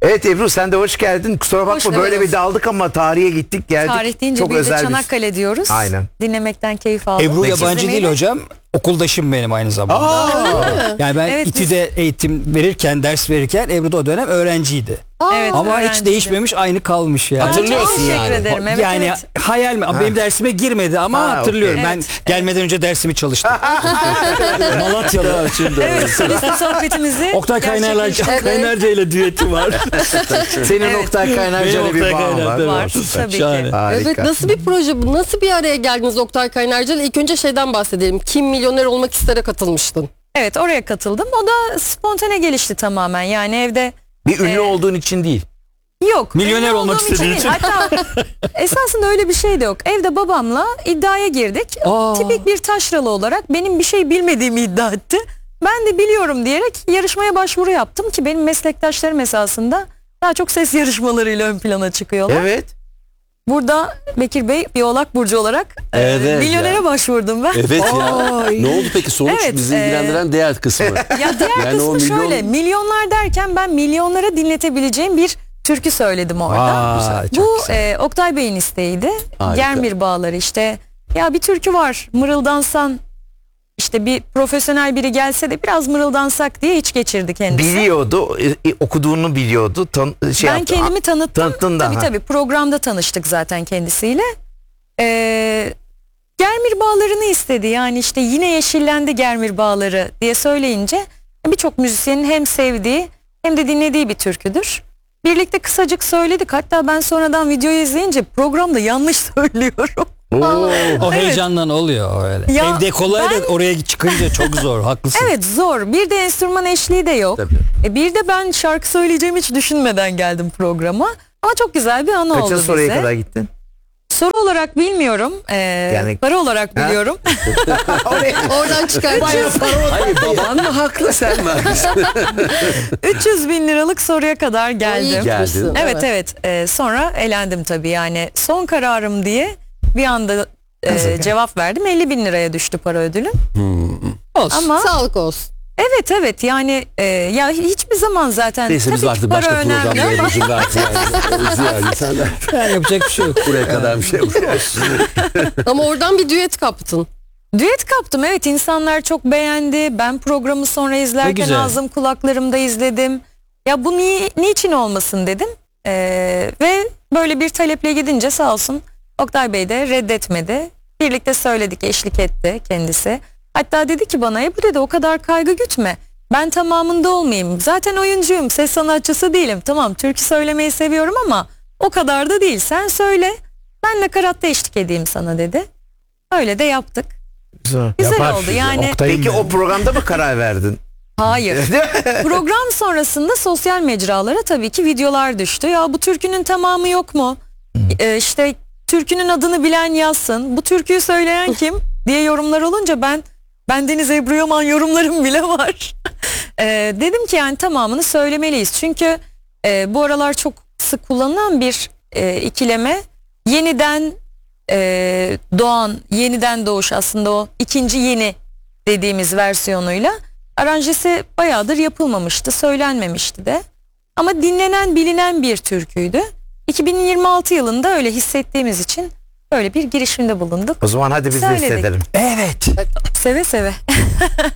Evet Ebru, sen de hoş geldin. Kusura bakma Hoş böyle bulduk. bir daldık ama tarihe gittik geldik. Tarih deyince Çok biz de özel Çanakkale diyoruz. Aynen. Dinlemekten keyif aldım. Ebru yabancı İzlemeyi değil de- hocam. Okuldaşım benim aynı zamanda. Yani ben Evet, İTÜ'de eğitim verirken, ders verirken Ebru da o dönem öğrenciydi. Evet, Ama hiç öğrenciydim. değişmemiş, aynı kalmış yani. Hatırlıyorsun Çok teşekkür yani. ederim. Evet, yani evet. hayal mi? Benim dersime girmedi ama Ha, hatırlıyorum. okey. Ben gelmeden önce dersimi çalıştım. Malatya'da. Evet, solistli sohbetimizi Oktay gerçekleştirdik. Kaynarca ile düeti var. Senin Evet. Oktay Kaynarca'yla Benim bir Oktay bağım Kaynarca var. var. Tabii ki. Şahane. Harika. Evet, nasıl bir proje bu? Nasıl bir araya geldiniz Oktay Kaynarca'yla? İlk önce şeyden bahsedelim. Kim Milyoner Olmak İster'e katılmıştın. Evet, oraya katıldım. O da spontane gelişti tamamen. Yani evde Bir ünlü olduğun için değil. yok. Milyoner ünlü olmak olduğum istediğin değil. için. Hatta esasında öyle bir şey de yok. Evde babamla iddiaya girdik. Aa. Tipik bir taşralı olarak benim bir şey bilmediğimi iddia etti. Ben de biliyorum diyerek yarışmaya başvuru yaptım ki benim meslektaşlarım esasında daha çok ses yarışmalarıyla ön plana çıkıyorlar. Evet. Burada Bekir Bey bir Oğlak Burcu olarak Evet milyonere ya. başvurdum ben. Evet ya. Ay. Ne oldu peki sonuç? Evet, Bizi ilgilendiren diğer kısmı. Ya diğer Yani o kısmı milyon- şöyle, milyonlar derken ben milyonlara dinletebileceğim bir türkü söyledim orada. Vay, çok Bu güzel. Oktay Bey'in isteğiydi. Harika. Germir Bağları işte. Ya bir türkü var, mırıldansan işte bir profesyonel biri gelse de biraz mırıldansak diye hiç geçirdi kendisi. Biliyordu, okuduğunu biliyordu. Şey Ben yaptı. kendimi tanıttım. Tanıttın da, Tabii ha. tabii, programda tanıştık zaten kendisiyle. Germir Bağları'nı istedi. Yani işte yine yeşillendi Germir Bağları diye söyleyince birçok müzisyenin hem sevdiği hem de dinlediği bir türküdür. Birlikte kısacık söyledik. Hatta ben sonradan videoyu izleyince programda yanlış söylüyorum. Oo. O heyecandan oluyor öyle. Ya Evde kolay ben- da oraya çıkınca çok zor. Haklısın. Evet, zor. Bir de enstrüman eşliği de yok. Tabii. Bir de ben şarkı söyleyeceğimi hiç düşünmeden geldim programa. Ama çok güzel bir an oldu Kaça soruya bize. kadar gittin? Soru olarak bilmiyorum. Yani- Para olarak biliyorum. Oradan çıkartacağız. Hayır baban mı haklı sen mi haklısın? 300 bin liralık soruya kadar geldim. Geldin. Evet evet. Sonra elendim tabii, yani son kararım diye bir anda cevap verdim. 50 bin liraya düştü para ödülüm. Olsun. Ama Sağlık olsun. evet evet, yani ya hiçbir zaman zaten Neyse biz tabii ki artık para başka önemli programlara ama yüzün artık yani. Sen de Yani yapacak bir şey yok. buraya kadar bir şey olsun. Ama oradan bir düet kaptın. düet kaptım. Evet, insanlar çok beğendi. Ben programı sonra Ne izlerken güzel. ağzım kulaklarımda izledim. Ya bu niçin olmasın dedim. Ve böyle bir taleple gidince sağ olsun Oktay Bey de reddetmedi. Birlikte söyledik, eşlik etti kendisi. Hatta dedi ki bana, bu dedi o kadar kaygı gütme. Ben tamamında olmayayım. Zaten oyuncuyum, ses sanatçısı değilim. Tamam, türkü söylemeyi seviyorum ama o kadar da değil. Sen söyle, ben nakaratta eşlik edeyim sana dedi. Öyle de yaptık. Güzel. Güzel oldu yani. Peki o programda mı karar verdin? Hayır. Program sonrasında sosyal mecralara tabii ki videolar düştü. Ya bu türkünün tamamı yok mu? İşte türkünün adını bilen yazsın. Bu türküyü söyleyen kim diye yorumlar olunca ben Deniz Ebru Yaman yorumlarım bile var. Dedim ki yani tamamını söylemeliyiz. Çünkü bu aralar çok sık kullanılan bir ikileme. Yeniden doğan, yeniden doğuş, aslında o ikinci yeni dediğimiz versiyonuyla. Aranjesi bayağıdır yapılmamıştı, söylenmemişti de. Ama dinlenen, bilinen bir türküydü. 2026 yılında öyle hissettiğimiz için öyle bir girişimde bulunduk. O zaman hadi biz de Söyledik. hissedelim. Evet. Seve seve.